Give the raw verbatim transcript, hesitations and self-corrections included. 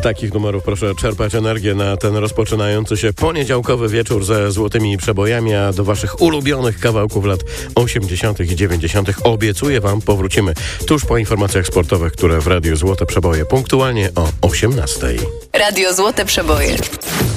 takich numerów proszę czerpać energię na ten rozpoczynający się poniedziałkowy wieczór ze złotymi przebojami, a do waszych ulubionych kawałków lat osiemdziesiątych i dziewięćdziesiątych obiecuję wam, powrócimy tuż po informacjach sportowych, które w Radiu Złote Przeboje punktualnie o osiemnastej. Radio Złote Przeboje.